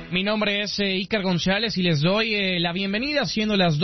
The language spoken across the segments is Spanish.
Mi nombre es Iker González y les doy la bienvenida, siendo las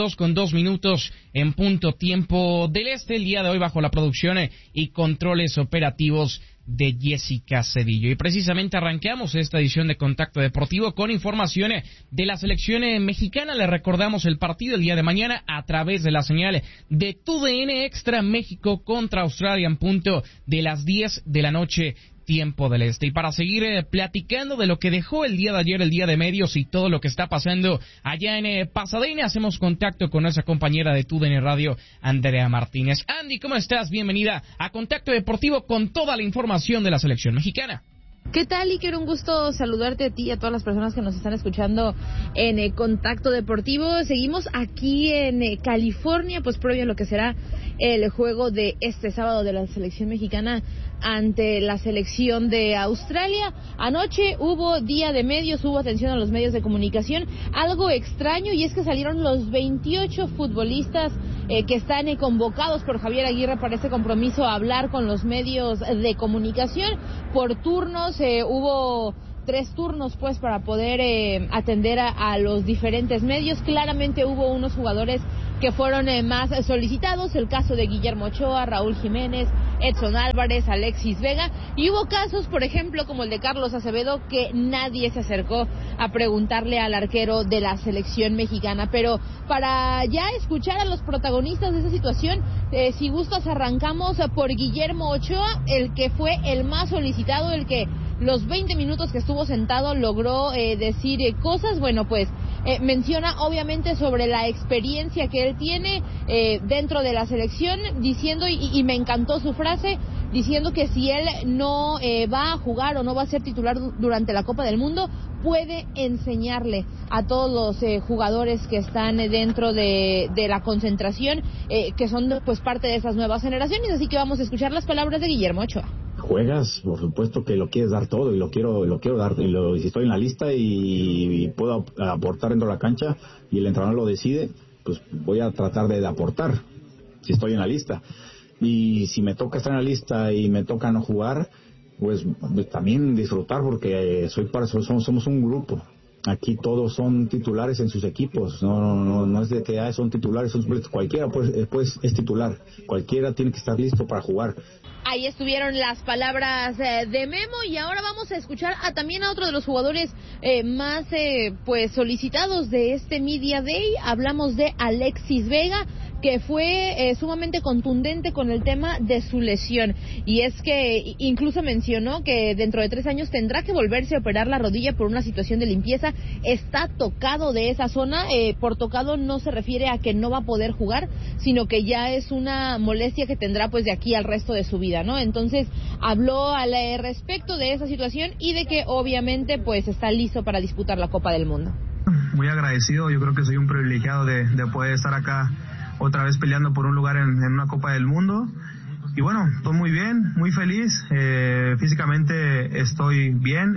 2:02 en punto tiempo del este. El día de hoy bajo la producción y controles operativos de Jessica Cedillo. Y precisamente arranqueamos esta edición de Contacto Deportivo con información de la selección mexicana. Les recordamos el partido el día de mañana a través de la señal de TUDN Extra, México contra Australia en punto de las 10 de la noche. Tiempo del Este. Y para seguir platicando de lo que dejó el día de ayer, el día de medios y todo lo que está pasando allá en Pasadena, hacemos contacto con nuestra compañera de TUDN Radio, Andrea Martínez. Andy, ¿cómo estás? Bienvenida a Contacto Deportivo con toda la información de la selección mexicana. ¿Qué tal, Iker? Un gusto saludarte a ti y a todas las personas que nos están escuchando en Contacto Deportivo. Seguimos aquí en California, pues previo a lo que será el juego de este sábado de la selección mexicana ante la selección de Australia. Anoche hubo día de medios, hubo atención a los medios de comunicación, algo extraño, y es que salieron los 28 futbolistas que están convocados por Javier Aguirre para este compromiso a hablar con los medios de comunicación. Por turnos, hubo 3 turnos pues para poder atender a los diferentes medios. Claramente hubo unos jugadores que fueron más solicitados, el caso de Guillermo Ochoa, Raúl Jiménez, Edson Álvarez, Alexis Vega, y hubo casos, por ejemplo, como el de Carlos Acevedo, que nadie se acercó a preguntarle al arquero de la selección mexicana. Pero para ya escuchar a los protagonistas de esa situación, si gustas arrancamos por Guillermo Ochoa, el que fue el más solicitado, el que los 20 minutos que estuvo sentado logró decir cosas. Bueno, pues menciona obviamente sobre la experiencia que él tiene dentro de la selección, diciendo, y me encantó su frase, diciendo que si él no va a jugar o no va a ser titular durante la Copa del Mundo, puede enseñarle a todos los jugadores que están dentro de la concentración, que son pues parte de esas nuevas generaciones. Así que vamos a escuchar las palabras de Guillermo Ochoa. Juegas, por supuesto que lo quieres dar todo y lo quiero dar, y si estoy en la lista y puedo aportar dentro de la cancha y el entrenador lo decide, pues voy a tratar de aportar si estoy en la lista. Y si me toca estar en la lista y me toca no jugar, pues también disfrutar, porque somos un grupo. Aquí todos son titulares en sus equipos, no es de que son titulares, cualquiera pues es titular, cualquiera tiene que estar listo para jugar. Ahí estuvieron las palabras de Memo, y ahora vamos a escuchar también a otro de los jugadores más pues solicitados de este Media Day. Hablamos de Alexis Vega, que fue sumamente contundente con el tema de su lesión, y es que incluso mencionó que dentro de 3 años tendrá que volverse a operar la rodilla por una situación de limpieza. Está tocado de esa zona, por tocado no se refiere a que no va a poder jugar, sino que ya es una molestia que tendrá pues de aquí al resto de su vida, ¿no? Entonces habló al respecto de esa situación y de que obviamente pues está listo para disputar la Copa del Mundo. Muy agradecido, yo creo que soy un privilegiado de poder estar acá otra vez peleando por un lugar en una Copa del Mundo. Y bueno, estoy muy bien, muy feliz, físicamente estoy bien,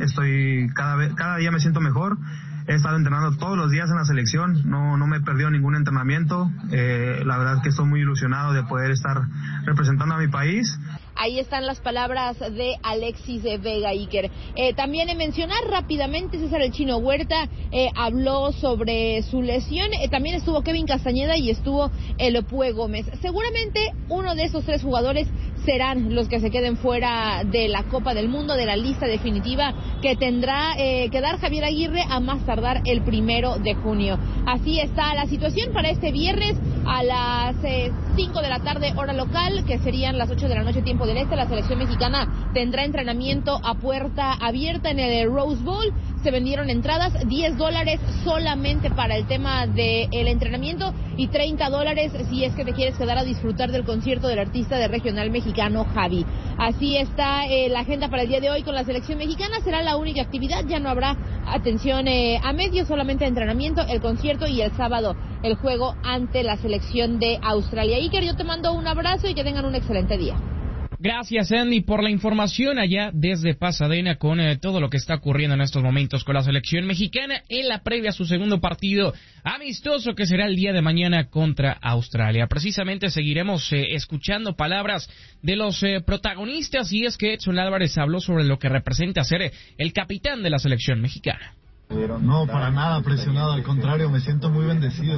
cada día me siento mejor. He estado entrenando todos los días en la selección, no me he perdido ningún entrenamiento. La verdad es que estoy muy ilusionado de poder estar representando a mi país. Ahí están las palabras de Alexis Vega, Iker. También mencionar rápidamente, César el Chino Huerta habló sobre su lesión. También estuvo Kevin Castañeda y estuvo el Pue Gómez. Seguramente uno de esos 3 jugadores serán los que se queden fuera de la Copa del Mundo, de la lista definitiva que tendrá que dar Javier Aguirre a más tardar el 1 de junio. Así está la situación para este viernes a las 5 de la tarde hora local, que serían las 8 de la noche tiempo del Este. La selección mexicana tendrá entrenamiento a puerta abierta en el Rose Bowl. Se vendieron entradas, $10 solamente para el tema del entrenamiento y $30 si es que te quieres quedar a disfrutar del concierto del artista de regional mexicano Javi. Así está la agenda para el día de hoy con la selección mexicana. Será la única actividad, ya no habrá atención a medios, solamente entrenamiento, el concierto y el sábado el juego ante la selección de Australia. Iker, yo te mando un abrazo y que tengan un excelente día. Gracias, Andy, por la información allá desde Pasadena con todo lo que está ocurriendo en estos momentos con la selección mexicana en la previa a su segundo partido amistoso que será el día de mañana contra Australia. Precisamente seguiremos escuchando palabras de los protagonistas, y es que Edson Álvarez habló sobre lo que representa ser el capitán de la selección mexicana. No, para nada presionado, al contrario, me siento muy bendecido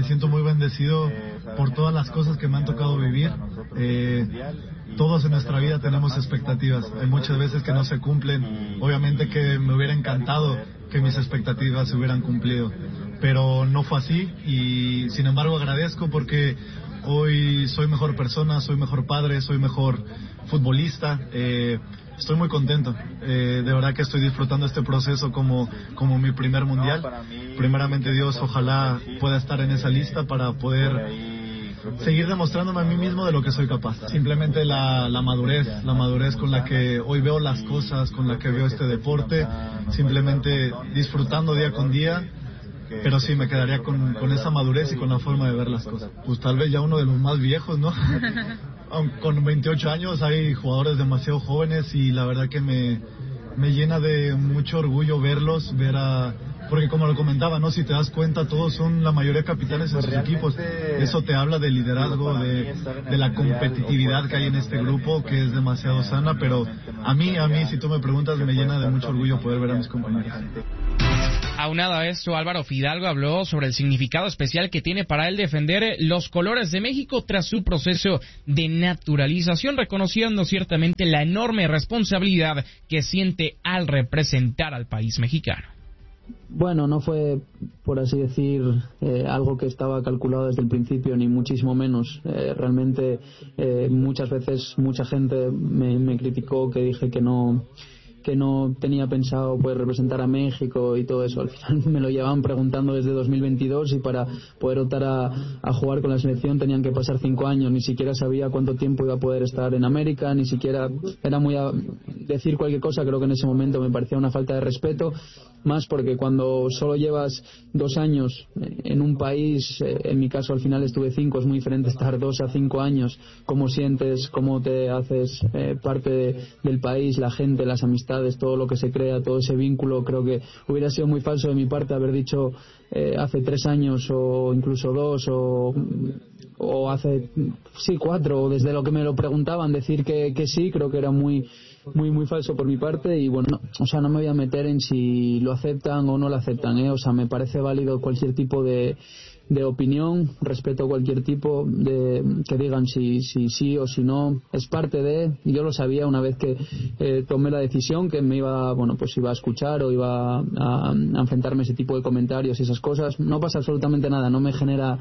por todas las cosas que me han tocado vivir. Todos en nuestra vida tenemos expectativas, hay muchas veces que no se cumplen, obviamente que me hubiera encantado que mis expectativas se hubieran cumplido, pero no fue así y sin embargo agradezco porque hoy soy mejor persona, soy mejor padre, soy mejor futbolista. Estoy muy contento, de verdad que estoy disfrutando este proceso como mi primer mundial. Primeramente Dios, ojalá pueda estar en esa lista para poder seguir demostrándome a mí mismo de lo que soy capaz. Simplemente la madurez con la que hoy veo las cosas, con la que veo este deporte, simplemente disfrutando día con día. Pero sí, me quedaría con esa madurez y con la forma de ver las cosas. Pues tal vez ya uno de los más viejos, ¿no? Con 28 años hay jugadores demasiado jóvenes y la verdad que me llena de mucho orgullo verlos, porque como lo comentaba, ¿no? Si te das cuenta, todos son la mayoría capitanes en sus equipos. Eso te habla del liderazgo, de la competitividad que hay en este grupo, que es demasiado sana, pero a mí, si tú me preguntas, me llena de mucho orgullo poder ver a mis compañeros. Aunado a esto, Álvaro Fidalgo habló sobre el significado especial que tiene para él defender los colores de México tras su proceso de naturalización, reconociendo ciertamente la enorme responsabilidad que siente al representar al país mexicano. Bueno, no fue, por así decir, algo que estaba calculado desde el principio, ni muchísimo menos. Realmente, muchas veces, mucha gente me criticó que dije que no tenía pensado poder representar a México y todo eso. Al final me lo llevaban preguntando desde 2022 y para poder optar a jugar con la selección tenían que pasar 5 años. Ni siquiera sabía cuánto tiempo iba a poder estar en América, ni siquiera era muy decir cualquier cosa. Creo que en ese momento me parecía una falta de respeto, más porque cuando solo llevas 2 años en un país, en mi caso al final estuve 5, es muy diferente estar 2 a 5 años, cómo sientes, cómo te haces parte del país, la gente, las amistades, todo lo que se crea, todo ese vínculo. Creo que hubiera sido muy falso de mi parte haber dicho hace 3 años o incluso 2 o hace 4 o desde lo que me lo preguntaban decir que sí. Creo que era muy falso por mi parte y bueno, no me voy a meter en si lo aceptan o no lo aceptan, me parece válido cualquier tipo de opinión, respeto cualquier tipo de que digan si sí o si no, es parte de, yo lo sabía una vez que tomé la decisión que me iba a escuchar o iba a enfrentarme a ese tipo de comentarios y esas cosas. No pasa absolutamente nada, no me genera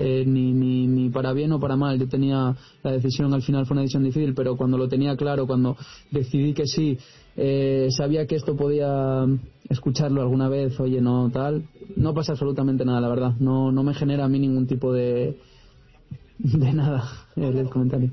ni para bien o para mal. Yo tenía la decisión, al final fue una decisión difícil, pero cuando lo tenía claro, cuando decidí que sí, sabía que esto podía escucharlo alguna vez, oye, no tal, no pasa absolutamente nada, la verdad, no me genera a mí ningún tipo de nada el comentario.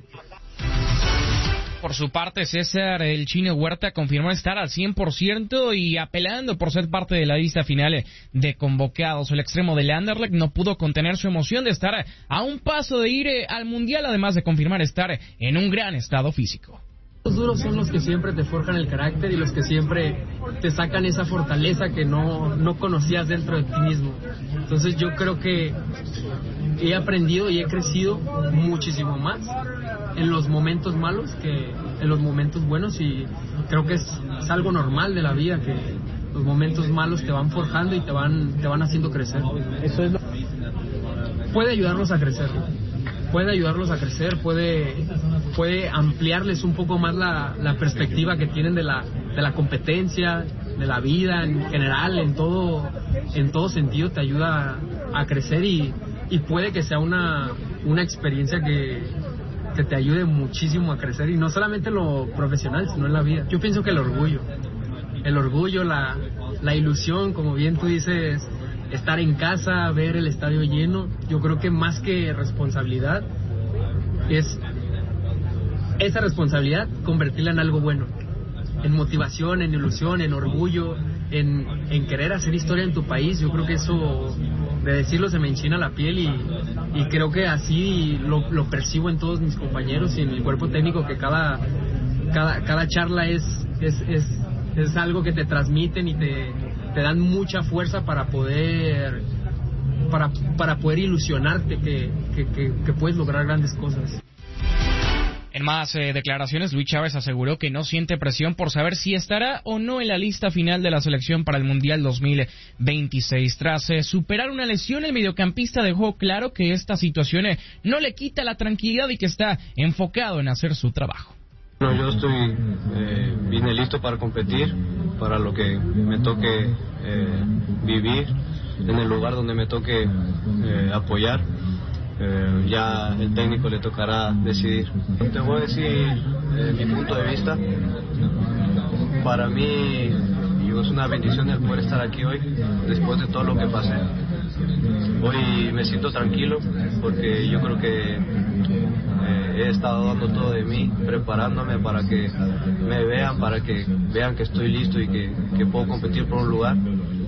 Por su parte, César el Chino Huerta confirmó estar al 100% y apelando por ser parte de la lista final de convocados. El extremo del Anderlecht no pudo contener su emoción de estar a un paso de ir al Mundial, además de confirmar estar en un gran estado físico. Los duros son los que siempre te forjan el carácter y los que siempre te sacan esa fortaleza que no conocías dentro de ti mismo. Entonces yo creo que he aprendido y he crecido muchísimo más en los momentos malos que en los momentos buenos, y creo que es algo normal de la vida, que los momentos malos te van forjando y te van haciendo crecer. Eso es puede ayudarlos a crecer. Puede ampliarles un poco más la perspectiva que tienen de la competencia, de la vida en general, en todo sentido te ayuda a crecer y puede que sea una experiencia que te ayude muchísimo a crecer, y no solamente en lo profesional, sino en la vida. Yo pienso que el orgullo, la ilusión, como bien tú dices, estar en casa, ver el estadio lleno, yo creo que más que responsabilidad es esa responsabilidad convertirla en algo bueno, en motivación, en ilusión, en orgullo, en querer hacer historia en tu país. Yo creo que eso, de decirlo, se me enchina la piel y creo que así lo percibo en todos mis compañeros y en el cuerpo técnico, que cada charla es algo que te transmiten y te dan mucha fuerza para poder ilusionarte que puedes lograr grandes cosas. En más declaraciones, Luis Chávez aseguró que no siente presión por saber si estará o no en la lista final de la selección para el Mundial 2026. Tras superar una lesión, el mediocampista dejó claro que esta situación no le quita la tranquilidad y que está enfocado en hacer su trabajo. Bueno, yo vine listo para competir, para lo que me toque vivir, en el lugar donde me toque apoyar. Ya el técnico le tocará decidir. Te voy a decir mi punto de vista. Para mí es una bendición el poder estar aquí hoy, después de todo lo que pasé. Hoy me siento tranquilo porque yo creo que he estado dando todo de mí, preparándome para que me vean, para que vean que estoy listo y que puedo competir por un lugar.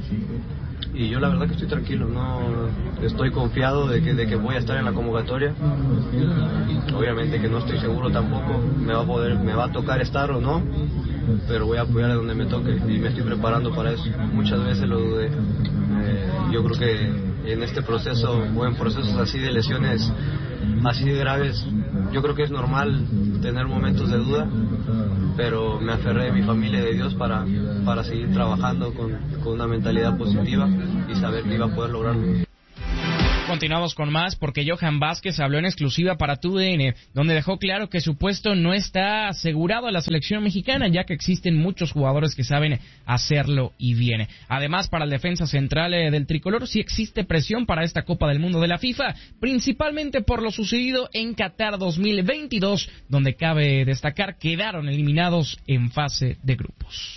Y yo la verdad que estoy tranquilo, no estoy confiado de que voy a estar en la convocatoria. Obviamente que no estoy seguro tampoco, me va a tocar estar o no, pero voy a apoyar a donde me toque y me estoy preparando para eso. Muchas veces lo dudé. Yo creo que en este proceso o en procesos así de lesiones así de graves, yo creo que es normal tener momentos de duda, pero me aferré de mi familia y de Dios para seguir trabajando con una mentalidad positiva y saber que iba a poder lograrlo. Continuamos con más porque Johan Vázquez habló en exclusiva para TUDN, donde dejó claro que su puesto no está asegurado a la selección mexicana, ya que existen muchos jugadores que saben hacerlo y bien. Además, para el defensa central del tricolor sí existe presión para esta Copa del Mundo de la FIFA, principalmente por lo sucedido en Qatar 2022, donde cabe destacar quedaron eliminados en fase de grupos.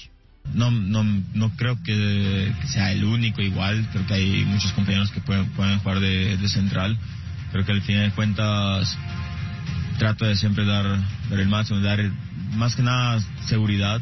No creo que sea el único igual, creo que hay muchos compañeros que pueden jugar de central. Creo que al final de cuentas trato de siempre dar el máximo, dar más que nada seguridad.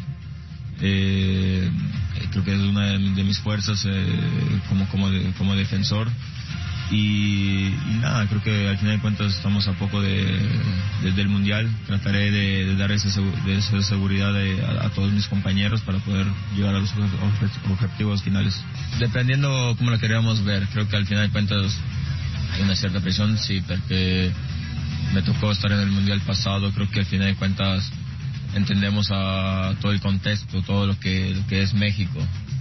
Creo que es una de mis fuerzas como defensor. Y nada, creo que al final de cuentas estamos a poco del Mundial. Trataré de dar esa seguridad a todos mis compañeros para poder llegar a los objetivos finales. Dependiendo cómo lo queríamos ver, creo que al final de cuentas hay una cierta presión, sí, porque me tocó estar en el Mundial pasado. Creo que al final de cuentas entendemos a todo el contexto, todo lo que es México.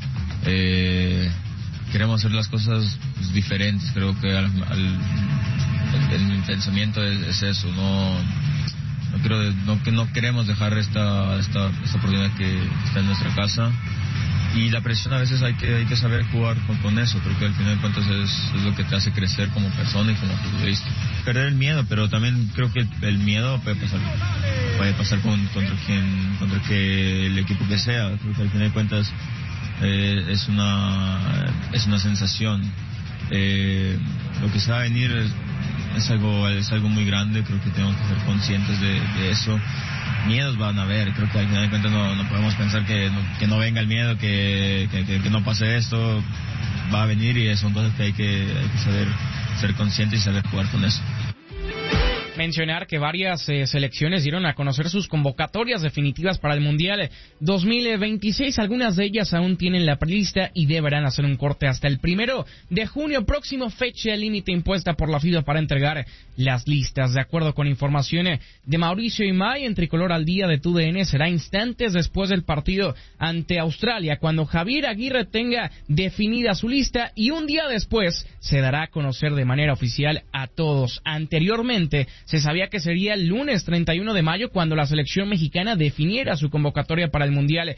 Queremos hacer las cosas diferentes, creo que mi pensamiento es eso, no queremos dejar esta oportunidad que está en nuestra casa, y la presión a veces hay que saber jugar con eso. Creo que al final de cuentas es lo que te hace crecer como persona y como futbolista. Perder el miedo, pero también creo que el miedo puede pasar contra el equipo que sea. Creo que al final de cuentas es una sensación. Lo que se va a venir es algo muy grande. Creo que tenemos que ser conscientes de eso. Miedos van a haber, creo que al final de cuentas no podemos pensar que no venga el miedo, que no pase esto. Va a venir y son cosas que hay que saber ser conscientes y saber jugar con eso. Mencionar que varias selecciones dieron a conocer sus convocatorias definitivas para el Mundial 2026. Algunas de ellas aún tienen la prelista y deberán hacer un corte hasta el 1 de junio próximo, fecha límite impuesta por la FIFA para entregar las listas. De acuerdo con información de Mauricio Imay, en Tricolor al Día de TUDN, será instantes después del partido ante Australia cuando Javier Aguirre tenga definida su lista, y un día después se dará a conocer de manera oficial a todos. Anteriormente se sabía que sería el lunes 31 de mayo cuando la selección mexicana definiera su convocatoria para el Mundial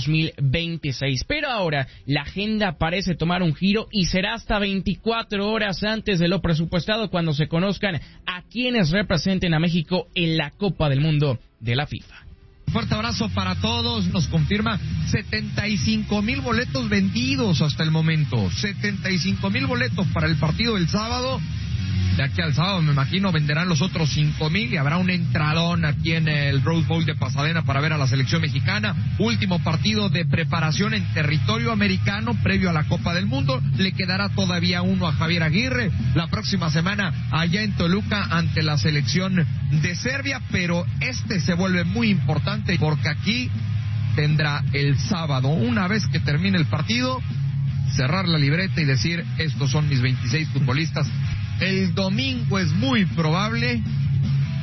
2026. Pero ahora la agenda parece tomar un giro y será hasta 24 horas antes de lo presupuestado cuando se conozcan a quienes representen a México en la Copa del Mundo de la FIFA. Fuerte abrazo para todos. Nos confirma 75,000 boletos vendidos hasta el momento. 75,000 boletos para el partido del sábado. De aquí al sábado, me imagino, venderán los otros 5,000 y habrá un entradón aquí en el Rose Bowl de Pasadena para ver a la selección mexicana. Último partido de preparación en territorio americano previo a la Copa del Mundo. Le quedará todavía uno a Javier Aguirre la próxima semana allá en Toluca ante la selección de Serbia, pero este se vuelve muy importante porque aquí tendrá el sábado, una vez que termine el partido, cerrar la libreta y decir: estos son mis 26 futbolistas. El domingo es muy probable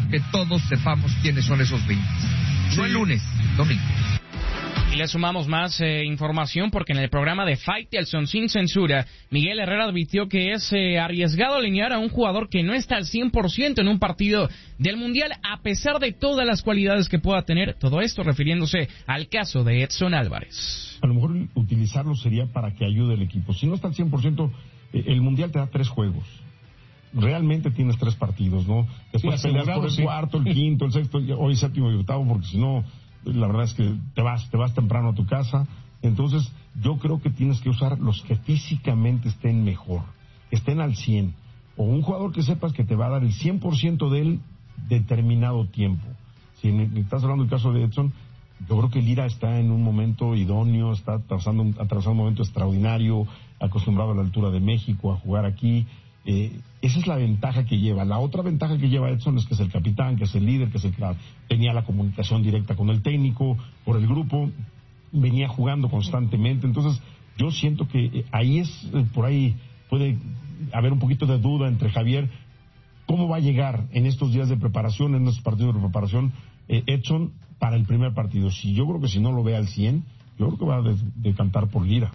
que todos sepamos quiénes son esos 20. No el lunes, domingo. Y le sumamos más información porque en el programa de Faitelson Sin Censura, Miguel Herrera advirtió que es arriesgado alinear a un jugador que no está al 100% en un partido del Mundial, a pesar de todas las cualidades que pueda tener. Todo esto refiriéndose al caso de Edson Álvarez. A lo mejor utilizarlo sería para que ayude al equipo. Si no está al 100%, el Mundial te da 3 juegos. Realmente tienes 3 partidos, ¿no? Después peleas por el cuarto, el quinto, el sexto, hoy séptimo y octavo, porque si no, la verdad es que te vas temprano a tu casa. Entonces, yo creo que tienes que usar los que físicamente estén mejor, que estén al 100, o un jugador que sepas que te va a dar el 100% de él determinado tiempo. Si estás hablando del caso de Edson, yo creo que Lira está en un momento idóneo, está atravesando un momento extraordinario, acostumbrado a la altura de México, a jugar aquí. Esa es la ventaja que lleva. La otra ventaja que lleva Edson es que es el capitán, que es el líder, que es el que tenía la comunicación directa con el técnico, por el grupo, venía jugando constantemente. Entonces, yo siento que por ahí puede haber un poquito de duda entre Javier, cómo va a llegar en estos días de preparación, en estos partidos de preparación, Edson para el primer partido. Yo creo que si no lo ve al 100, yo creo que va a decantar por Lira.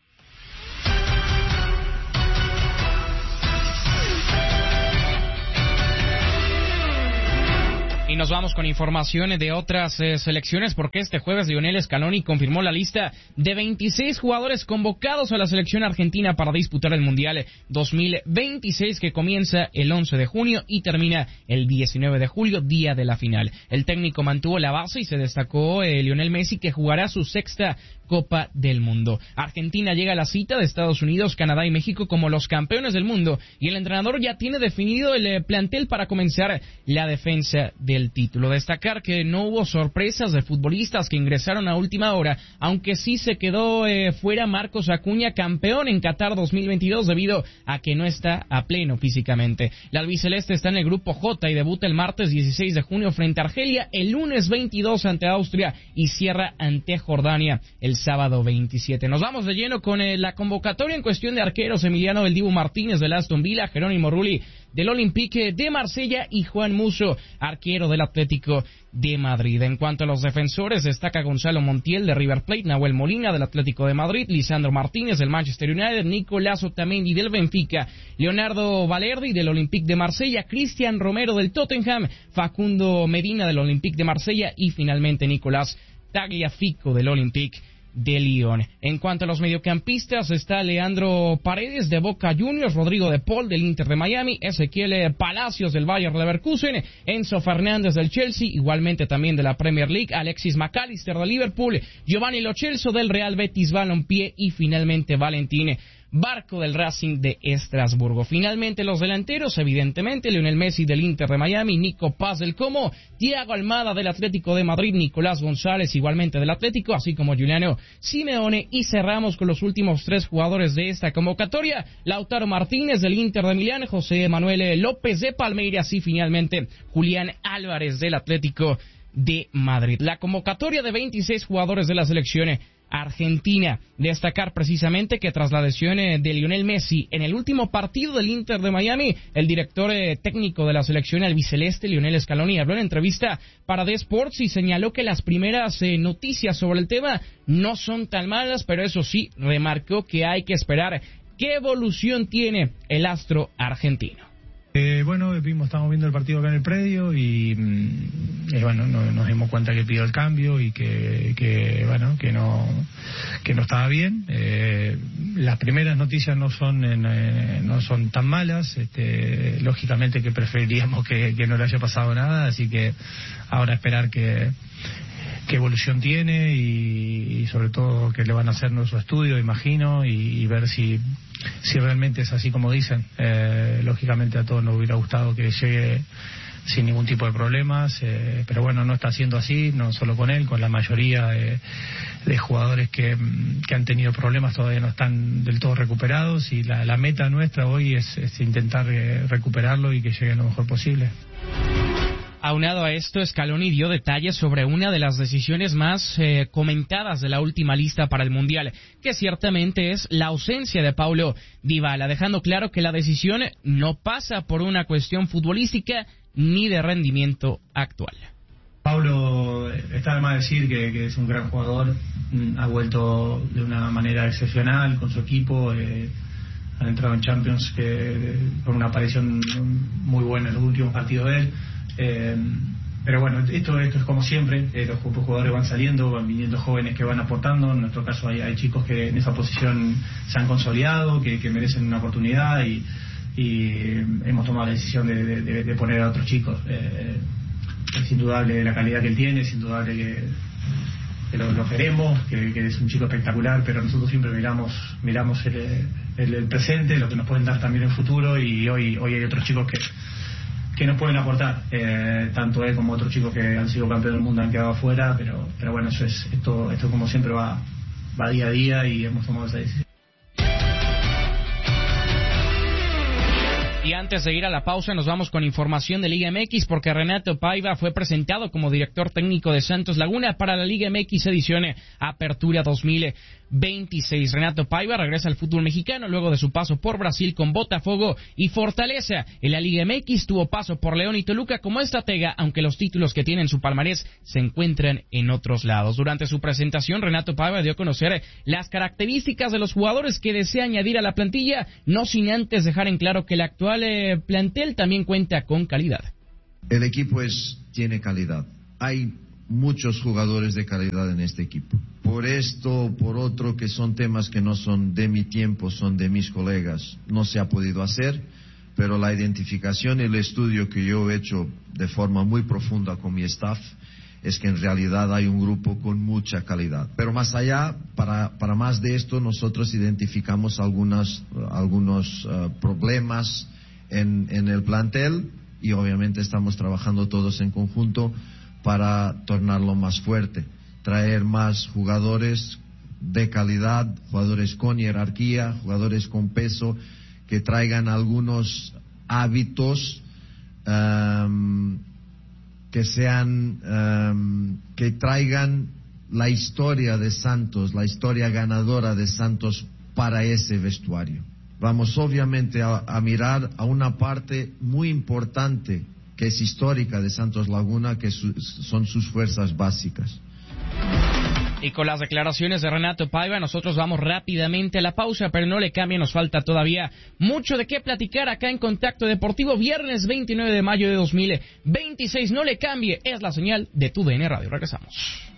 Y nos vamos con informaciones de otras selecciones, porque este jueves Lionel Scaloni confirmó la lista de 26 jugadores convocados a la selección argentina para disputar el Mundial 2026, que comienza el 11 de junio y termina el 19 de julio, día de la final. El técnico mantuvo la base y se destacó Lionel Messi, que jugará su 6ª Copa del Mundo. Argentina llega a la cita de Estados Unidos, Canadá y México como los campeones del mundo, y el entrenador ya tiene definido el plantel para comenzar la defensa del título. Destacar que no hubo sorpresas de futbolistas que ingresaron a última hora, aunque sí se quedó fuera Marcos Acuña, campeón en Qatar 2022, debido a que no está a pleno físicamente. La albiceleste está en el grupo J y debuta el martes 16 de junio frente a Argelia, el lunes 22 ante Austria y cierra ante Jordania el sábado 27. Nos vamos de lleno con la convocatoria en cuestión de arqueros: Emiliano El Dibu Martínez del Aston Villa, Jerónimo Rulli del Olympique de Marsella y Juan Musso, arquero del Atlético de Madrid. En cuanto a los defensores, destaca Gonzalo Montiel de River Plate, Nahuel Molina del Atlético de Madrid, Lisandro Martínez del Manchester United, Nicolás Otamendi del Benfica, Leonardo Valerdi del Olympique de Marsella, Cristian Romero del Tottenham, Facundo Medina del Olympique de Marsella y finalmente Nicolás Tagliafico del Olympique de Lyon. En cuanto a los mediocampistas, está Leandro Paredes de Boca Juniors, Rodrigo de Paul del Inter de Miami, Ezequiel Palacios del Bayer Leverkusen, Enzo Fernández del Chelsea, igualmente también de la Premier League, Alexis McAllister de Liverpool, Giovanni Lo Celso del Real Betis Balompié y finalmente Valentín Barco del Racing de Estrasburgo. Finalmente los delanteros, evidentemente Lionel Messi del Inter de Miami, Nico Paz del Como, Thiago Almada del Atlético de Madrid, Nicolás González igualmente del Atlético, así como Giuliano Simeone, y cerramos con los últimos 3 jugadores de esta convocatoria: Lautaro Martínez del Inter de Milán, José Manuel López de Palmeiras y finalmente Julián Álvarez del Atlético de Madrid. La convocatoria de 26 jugadores de la selección argentina. Destacar precisamente que tras la lesión de Lionel Messi en el último partido del Inter de Miami, el director técnico de la selección albiceleste, Lionel Scaloni, habló en entrevista para The Sports y señaló que las primeras noticias sobre el tema no son tan malas, pero eso sí, remarcó que hay que esperar qué evolución tiene el astro argentino. Estamos viendo el partido acá en el predio y nos dimos cuenta que pidió el cambio y que no estaba bien. Las primeras noticias no son tan malas. Lógicamente que preferiríamos que no le haya pasado nada, así que ahora esperar qué evolución tiene y sobre todo que le van a hacer nuestro estudio, imagino, y ver si realmente es así como dicen. Lógicamente a todos nos hubiera gustado que llegue sin ningún tipo de problemas, pero bueno, no está siendo así, no solo con él, con la mayoría de jugadores que han tenido problemas todavía no están del todo recuperados, y la meta nuestra hoy es intentar recuperarlo y que llegue lo mejor posible. Aunado a esto, Scaloni dio detalles sobre una de las decisiones más comentadas de la última lista para el Mundial, que ciertamente es la ausencia de Paulo Dybala, dejando claro que la decisión no pasa por una cuestión futbolística ni de rendimiento actual. Paulo, está de más decir que es un gran jugador, ha vuelto de una manera excepcional con su equipo, han entrado en Champions con una aparición muy buena en los últimos partidos de él. Pero bueno, esto es como siempre, los jugadores van saliendo, van viniendo jóvenes que van aportando. En nuestro caso hay chicos que en esa posición se han consolidado, que merecen una oportunidad y hemos tomado la decisión de poner a otros chicos. Es indudable la calidad que él tiene, es indudable que lo queremos, que es un chico espectacular, pero nosotros siempre miramos el presente, lo que nos pueden dar también en el futuro, y hoy hay otros chicos que nos pueden aportar, tanto él como otros chicos que han sido campeones del mundo han quedado afuera, pero bueno, esto como siempre va día a día y hemos tomado esa decisión. Y antes de ir a la pausa nos vamos con información de Liga MX, porque Renato Paiva fue presentado como director técnico de Santos Laguna para la Liga MX edición Apertura 2026. Renato Paiva regresa al fútbol mexicano luego de su paso por Brasil con Botafogo y Fortaleza. En la Liga MX tuvo paso por León y Toluca como estratega, aunque los títulos que tiene en su palmarés se encuentran en otros lados. Durante su presentación, Renato Paiva dio a conocer las características de los jugadores que desea añadir a la plantilla, no sin antes dejar en claro que el actual plantel también cuenta con calidad. El equipo tiene calidad. Hay muchos jugadores de calidad en este equipo. Por esto, por otro, que son temas que no son de mi tiempo, son de mis colegas, no se ha podido hacer, pero la identificación y el estudio que yo he hecho de forma muy profunda con mi staff es que en realidad hay un grupo con mucha calidad. Pero más allá, para más de esto, nosotros identificamos algunos problemas en el plantel, y obviamente estamos trabajando todos en conjunto para tornarlo más fuerte, traer más jugadores de calidad, jugadores con jerarquía, jugadores con peso, que traigan algunos hábitos que traigan la historia de Santos, la historia ganadora de Santos para ese vestuario. Vamos obviamente a mirar a una parte muy importante que es histórica de Santos Laguna, que son sus fuerzas básicas. Y con las declaraciones de Renato Paiva, nosotros vamos rápidamente a la pausa, pero no le cambie, nos falta todavía mucho de qué platicar acá en Contacto Deportivo, viernes 29 de mayo de 2026. No le cambie, es la señal de TUDN Radio. Regresamos.